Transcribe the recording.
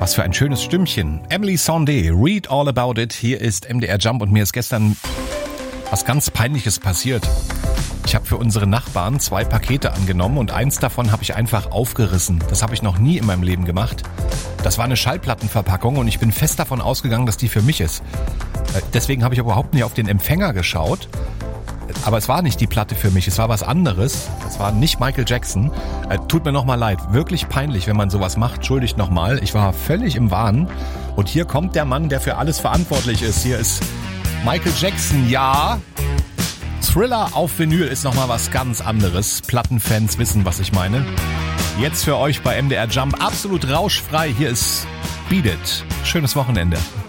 Was für ein schönes Stimmchen. Emily Sandé, Read All About It. Hier ist MDR Jump und mir ist gestern was ganz Peinliches passiert. Ich habe für unsere Nachbarn 2 Pakete angenommen und eins davon habe ich einfach aufgerissen. Das habe ich noch nie in meinem Leben gemacht. Das war eine Schallplattenverpackung und ich bin fest davon ausgegangen, dass die für mich ist. Deswegen habe ich überhaupt nicht auf den Empfänger geschaut. Aber es war nicht die Platte für mich, es war was anderes. Es war nicht Michael Jackson. Tut mir nochmal leid, wirklich peinlich, wenn man sowas macht. Entschuldigt nochmal, ich war völlig im Wahn. Und hier kommt der Mann, der für alles verantwortlich ist. Hier ist Michael Jackson, ja. Thriller auf Vinyl ist nochmal was ganz anderes. Plattenfans wissen, was ich meine. Jetzt für euch bei MDR Jump absolut rauschfrei. Hier ist Beat It. Schönes Wochenende.